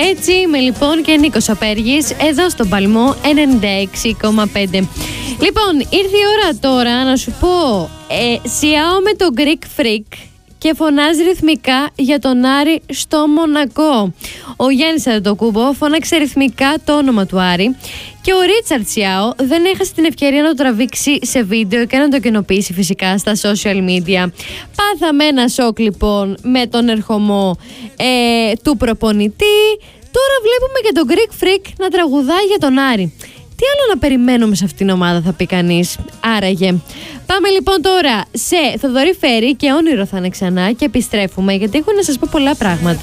Έτσι είμαι λοιπόν και Νίκος Απέργης εδώ στον Παλμό 96,5. Λοιπόν, ήρθε η ώρα τώρα να σου πω, σιάω με το Greek Freak και φωνάζει ρυθμικά για τον Άρη στο Μονακό. Ο Γιάννης Αντετοκούμπο φώναξε ρυθμικά το όνομα του Άρη και ο Ρίτσαρντ Σιάο δεν έχασε την ευκαιρία να το τραβήξει σε βίντεο και να το κοινοποιήσει φυσικά στα social media. Πάθαμε ένα σοκ λοιπόν με τον ερχομό του προπονητή. Τώρα βλέπουμε και τον Greek Freak να τραγουδάει για τον Άρη. Τι άλλο να περιμένουμε σε αυτήν την ομάδα, θα πει κανείς, άραγε. Πάμε λοιπόν τώρα σε Θοδωρή Φέρη και Όνειρο θα είναι ξανά και επιστρέφουμε γιατί έχω να σας πω πολλά πράγματα.